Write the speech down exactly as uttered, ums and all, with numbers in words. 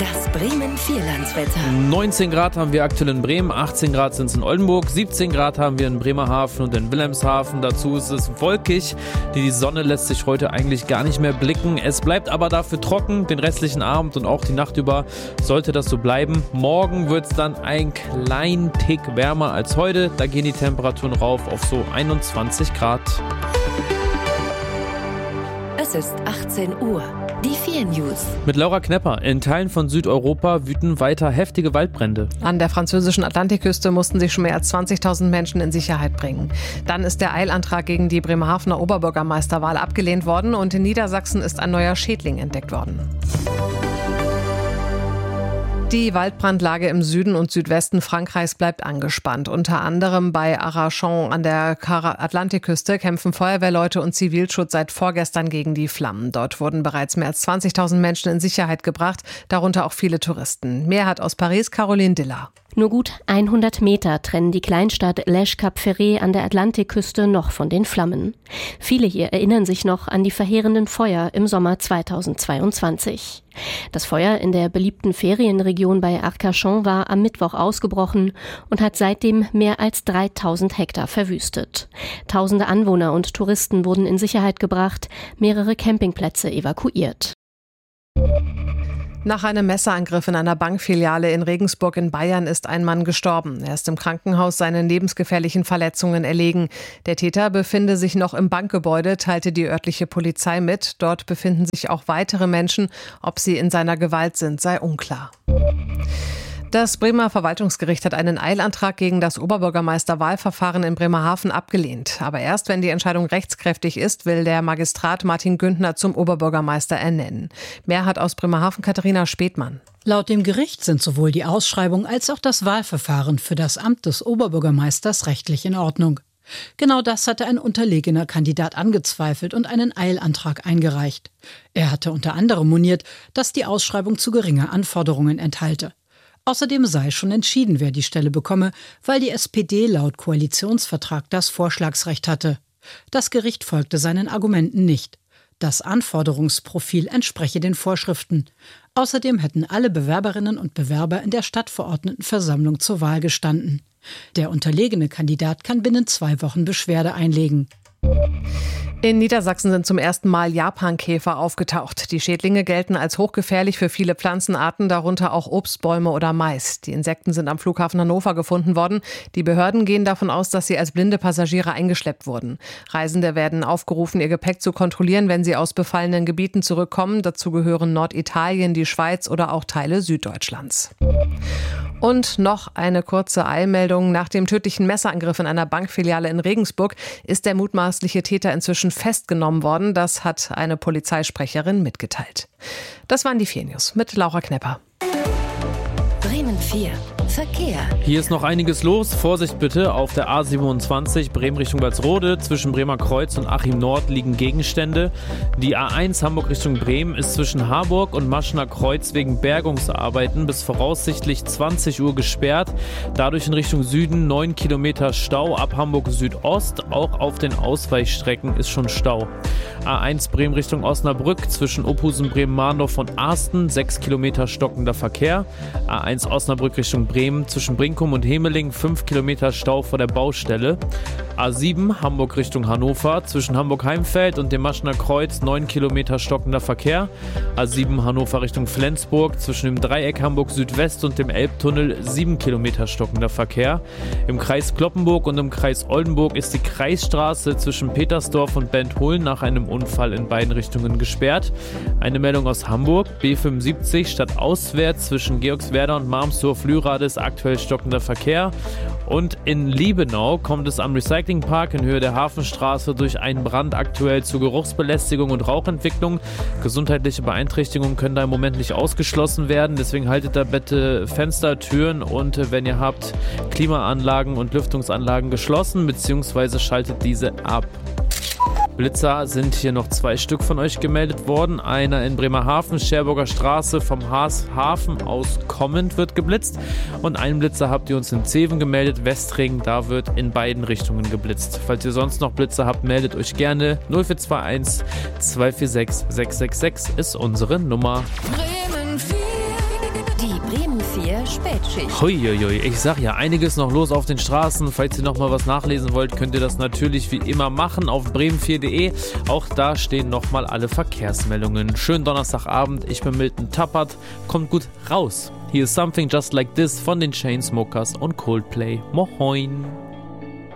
Das Bremen Vierlandswetter. neunzehn Grad haben wir aktuell in Bremen, achtzehn Grad sind es in Oldenburg, siebzehn Grad haben wir in Bremerhaven und in Wilhelmshaven. Dazu ist es wolkig. Die Sonne lässt sich heute eigentlich gar nicht mehr blicken. Es bleibt aber dafür trocken. Den restlichen Abend und auch die Nacht über sollte das so bleiben. Morgen wird es dann ein kleinen Tick wärmer als heute. Da gehen die Temperaturen rauf auf so einundzwanzig Grad. Es ist achtzehn Uhr. Die vier News. Mit Laura Knepper. In Teilen von Südeuropa wüten weiter heftige Waldbrände. An der französischen Atlantikküste mussten sich schon mehr als zwanzigtausend Menschen in Sicherheit bringen. Dann ist der Eilantrag gegen die Bremerhavener Oberbürgermeisterwahl abgelehnt worden und in Niedersachsen ist ein neuer Schädling entdeckt worden. Die Waldbrandlage im Süden und Südwesten Frankreichs bleibt angespannt. Unter anderem bei Arcachon an der Atlantikküste kämpfen Feuerwehrleute und Zivilschutz seit vorgestern gegen die Flammen. Dort wurden bereits mehr als zwanzigtausend Menschen in Sicherheit gebracht, darunter auch viele Touristen. Mehr hat aus Paris Caroline Diller. Nur gut hundert Meter trennen die Kleinstadt Lège-Cap-Ferré an der Atlantikküste noch von den Flammen. Viele hier erinnern sich noch an die verheerenden Feuer im Sommer zweitausendzweiundzwanzig. Das Feuer in der beliebten Ferienregion bei Arcachon war am Mittwoch ausgebrochen und hat seitdem mehr als dreitausend Hektar verwüstet. Tausende Anwohner und Touristen wurden in Sicherheit gebracht, mehrere Campingplätze evakuiert. Nach einem Messerangriff in einer Bankfiliale in Regensburg in Bayern ist ein Mann gestorben. Er ist im Krankenhaus seinen lebensgefährlichen Verletzungen erlegen. Der Täter befinde sich noch im Bankgebäude, teilte die örtliche Polizei mit. Dort befinden sich auch weitere Menschen. Ob sie in seiner Gewalt sind, sei unklar. Das Bremer Verwaltungsgericht hat einen Eilantrag gegen das Oberbürgermeisterwahlverfahren in Bremerhaven abgelehnt. Aber erst wenn die Entscheidung rechtskräftig ist, will der Magistrat Martin Güntner zum Oberbürgermeister ernennen. Mehr hat aus Bremerhaven Katharina Späthmann. Laut dem Gericht sind sowohl die Ausschreibung als auch das Wahlverfahren für das Amt des Oberbürgermeisters rechtlich in Ordnung. Genau das hatte ein unterlegener Kandidat angezweifelt und einen Eilantrag eingereicht. Er hatte unter anderem moniert, dass die Ausschreibung zu geringe Anforderungen enthalte. Außerdem sei schon entschieden, wer die Stelle bekomme, weil die S P D laut Koalitionsvertrag das Vorschlagsrecht hatte. Das Gericht folgte seinen Argumenten nicht. Das Anforderungsprofil entspreche den Vorschriften. Außerdem hätten alle Bewerberinnen und Bewerber in der Stadtverordnetenversammlung zur Wahl gestanden. Der unterlegene Kandidat kann binnen zwei Wochen Beschwerde einlegen. In Niedersachsen sind zum ersten Mal Japankäfer aufgetaucht. Die Schädlinge gelten als hochgefährlich für viele Pflanzenarten, darunter auch Obstbäume oder Mais. Die Insekten sind am Flughafen Hannover gefunden worden. Die Behörden gehen davon aus, dass sie als blinde Passagiere eingeschleppt wurden. Reisende werden aufgerufen, ihr Gepäck zu kontrollieren, wenn sie aus befallenen Gebieten zurückkommen. Dazu gehören Norditalien, die Schweiz oder auch Teile Süddeutschlands. Und noch eine kurze Eilmeldung. Nach dem tödlichen Messerangriff in einer Bankfiliale in Regensburg ist der mutmaßliche Täter inzwischen festgenommen worden. Das hat eine Polizeisprecherin mitgeteilt. Das waren die vier News mit Laura Knepper. Bremen vier. Verkehr. Hier ist noch einiges los. Vorsicht bitte auf der A siebenundzwanzig Bremen Richtung Walsrode. Zwischen Bremer Kreuz und Achim Nord liegen Gegenstände. Die A eins Hamburg Richtung Bremen ist zwischen Harburg und Maschener Kreuz wegen Bergungsarbeiten bis voraussichtlich zwanzig Uhr gesperrt. Dadurch in Richtung Süden neun Kilometer Stau ab Hamburg Südost. Auch auf den Ausweichstrecken ist schon Stau. A eins Bremen Richtung Osnabrück zwischen Ophusen, Bremen-Mahndorf und Arsten sechs Kilometer stockender Verkehr. A eins Osnabrück Richtung Bremen zwischen Brinkum und Hemeling fünf Kilometer Stau vor der Baustelle. A sieben Hamburg Richtung Hannover zwischen Hamburg-Heimfeld und dem Maschener Kreuz neun Kilometer stockender Verkehr. A sieben Hannover Richtung Flensburg zwischen dem Dreieck Hamburg Südwest und dem Elbtunnel sieben Kilometer stockender Verkehr. Im Kreis Cloppenburg und im Kreis Oldenburg ist die Kreisstraße zwischen Petersdorf und Bentholen nach einem Unfall in beiden Richtungen gesperrt. Eine Meldung aus Hamburg. B fünfundsiebzig stadtauswärts zwischen Georgswerda und Marmsdorf-Lührade ist aktuell stockender Verkehr. Und in Liebenau kommt es am Recyclingpark in Höhe der Hafenstraße durch einen Brand aktuell zu Geruchsbelästigung und Rauchentwicklung. Gesundheitliche Beeinträchtigungen können da im Moment nicht ausgeschlossen werden. Deswegen haltet da bitte Fenster, Türen und wenn ihr habt, Klimaanlagen und Lüftungsanlagen geschlossen bzw. schaltet diese ab. Blitzer sind hier noch zwei Stück von euch gemeldet worden. Einer in Bremerhaven, Scherburger Straße, vom Hafen aus kommend wird geblitzt. Und einen Blitzer habt ihr uns in Zeven gemeldet, Westring, da wird in beiden Richtungen geblitzt. Falls ihr sonst noch Blitzer habt, meldet euch gerne. null vier zwei eins zwei vier sechs sechs sechs sechs ist unsere Nummer. Bremen vier. der Spätschicht. Huiuiui, ich sag ja, einiges noch los auf den Straßen. Falls ihr noch mal was nachlesen wollt, könnt ihr das natürlich wie immer machen auf bremen vier punkt de. Auch da stehen noch mal alle Verkehrsmeldungen. Schönen Donnerstagabend, ich bin Milton Tappert. Kommt gut raus. Hier ist Something Just Like This von den Chainsmokers und Coldplay. Moin.